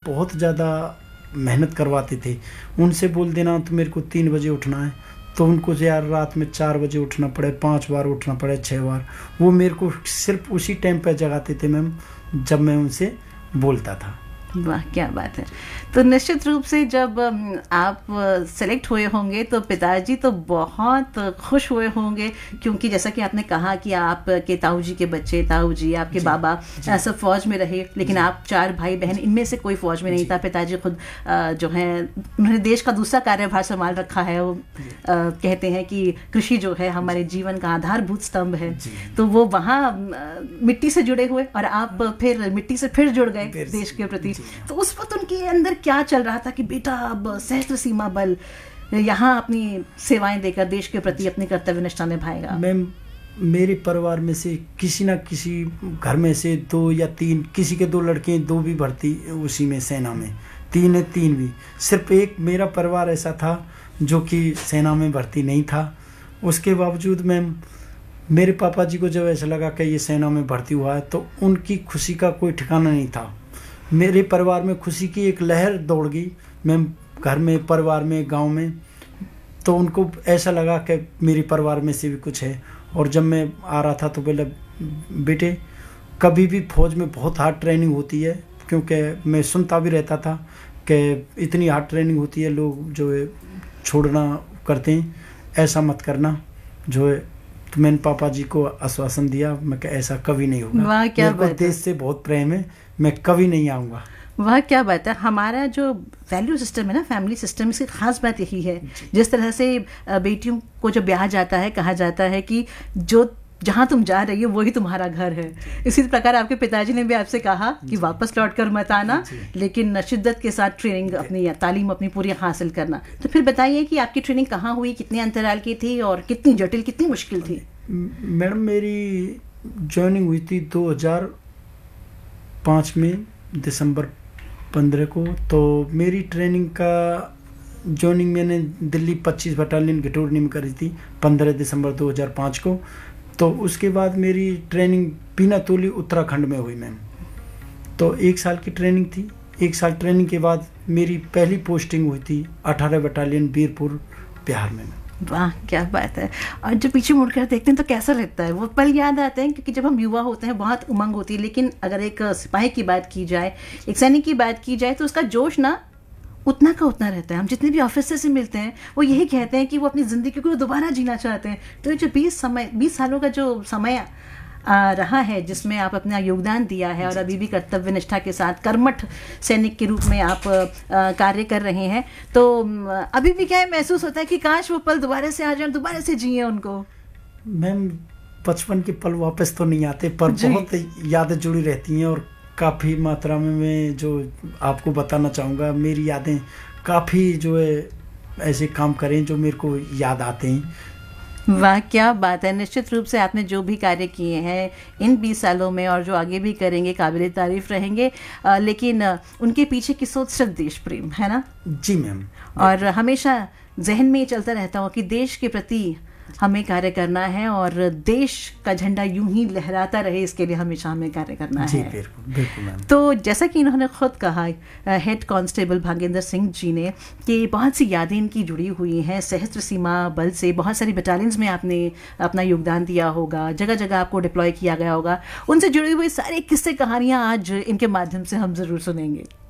बहुत ज़्यादा मेहनत करवाते थे। उनसे बोल देना तो मेरे को 3 बजे उठना है, तो उनको यार रात में 4 बजे उठना पड़े, 5 बार उठना पड़े, 6 बार, वो मेरे को सिर्फ उसी टाइम पर जगाते थे मैम जब मैं उनसे बोलता था। वाह क्या बात है। तो निश्चित रूप से जब आप सेलेक्ट हुए होंगे तो पिताजी तो बहुत खुश हुए होंगे, क्योंकि जैसा कि आपने कहा कि आपके ताऊ जी के बच्चे, ताऊ जी आपके बाबा सब फौज में रहे, लेकिन आप 4 भाई बहन, इनमें से कोई फौज में नहीं था। पिताजी खुद जो है उन्होंने देश का दूसरा कार्यभार संभाल रखा है। वो कहते हैं कि कृषि जो है हमारे जीवन का आधारभूत स्तंभ है, तो वो वहाँ मिट्टी से जुड़े हुए और आप फिर मिट्टी से फिर जुड़ गए देश के प्रति। तो उस वक्त उनके अंदर क्या चल रहा था कि बेटा अब सशस्त्र सीमा बल यहाँ अपनी सेवाएं देकर देश के प्रति अपनी कर्तव्य निष्ठा निभाएगा? मैम मेरे परिवार में से किसी ना किसी घर में से 2 या 3, किसी के 2 लड़के 2 भी भर्ती उसी में सेना में, 3 है 3 भी। सिर्फ एक मेरा परिवार ऐसा था जो कि सेना में भर्ती नहीं था। उसके बावजूद मैम मेरे पापा जी को जब ऐसा लगा कि ये सेना में भर्ती हुआ है तो उनकी खुशी का कोई ठिकाना नहीं था। मेरे परिवार में खुशी की एक लहर दौड़ गई मैम, घर में, परिवार में, गांव में। तो उनको ऐसा लगा कि मेरे परिवार में से भी कुछ है। और जब मैं आ रहा था तो बोला बेटे कभी भी फौज में बहुत हार्ड ट्रेनिंग होती है, क्योंकि मैं सुनता भी रहता था कि इतनी हार्ड ट्रेनिंग होती है, लोग जो है छोड़ना करते हैं, ऐसा मत करना जो है। तो मैंने पापा जी को आश्वासन दिया, मैं कहा ऐसा कभी नहीं होगा, मेरे को देश से बहुत प्रेम है, मैं कभी नहीं आऊँगा। वाह क्या बात है। हमारा जो वैल्यू सिस्टम है ना, फैमिली सिस्टम, इसकी खास बात यही है। जिस तरह से बेटियों को जब ब्याह जाता है कहा जाता है कि जो जहाँ तुम जा रही हो वही तुम्हारा घर है, इसी प्रकार आपके पिताजी ने भी आपसे कहा कि वापस लौट कर मत आना, लेकिन शिद्दत के साथ ट्रेनिंग अपनी तालीम अपनी पूरी हासिल करना। तो फिर बताइए कि आपकी ट्रेनिंग कहाँ हुई, कितने अंतराल की थी और कितनी जटिल, कितनी मुश्किल थी? मैडम मेरी ज्वाइनिंग हुई थी 2005 में दिसंबर 15 को। तो मेरी ट्रेनिंग का ज्वाइनिंग मैंने दिल्ली 25 बटालियन घिटोरनी में करी थी 15 दिसंबर 2005 को। तो उसके बाद मेरी ट्रेनिंग पीनातोली उत्तराखंड में हुई मैम। तो 1 साल की ट्रेनिंग थी। 1 साल ट्रेनिंग के बाद मेरी पहली पोस्टिंग हुई थी 18 बटालियन बीरपुर बिहार में। वाह क्या बात है। और जब पीछे मुड़कर देखते हैं तो कैसा लगता है, वो पल याद आते हैं, क्योंकि जब हम युवा होते हैं बहुत उमंग होती है, लेकिन अगर एक सिपाही की बात की जाए, एक सैनिक की बात की जाए, तो उसका जोश ना उतना का उतना रहता है। हम जितने भी ऑफिसर से मिलते हैं वो यही कहते हैं कि वो अपनी ज़िंदगी को दोबारा जीना चाहते हैं। तो ये जो 20 सालों का जो समय रहा है जिसमें आप अपना योगदान दिया है और अभी भी कर्तव्य निष्ठा के साथ कर्मठ सैनिक के रूप में आप कार्य कर रहे हैं, तो अभी भी क्या महसूस होता है कि काश वो पल दोबारा से आ जाए, दोबारा से जिए उनको? मैम बचपन के पल वापस तो नहीं आते, पर बहुत यादें जुड़ी रहती हैं। और काफ़ी मात्रा में मैं जो आपको बताना चाहूँगा, मेरी यादें काफ़ी जो है ऐसे काम करें जो मेरे को याद आते हैं। वाह क्या बात है। निश्चित रूप से आपने जो भी कार्य किए हैं इन 20 सालों में और जो आगे भी करेंगे काबिल तारीफ रहेंगे, लेकिन उनके पीछे की सोच सिर्फ देश प्रेम है ना? जी मैम। और हमेशा जहन में ये चलता रहता हो कि देश के प्रति हमें कार्य करना है और देश का झंडा यूं ही लहराता रहे, इसके लिए हमेशा हमें कार्य करना जी, है। बिल्कुल मैम। तो जैसा कि इन्होंने खुद कहा हेड कांस्टेबल भागेंद्र सिंह जी ने कि बहुत सी यादें इनकी जुड़ी हुई हैं सशस्त्र सीमा बल से। बहुत सारी बटालियंस में आपने अपना योगदान दिया होगा, जगह जगह आपको डिप्लॉय किया गया होगा। उनसे जुड़ी हुई सारी किस्से कहानियाँ आज इनके माध्यम से हम ज़रूर सुनेंगे।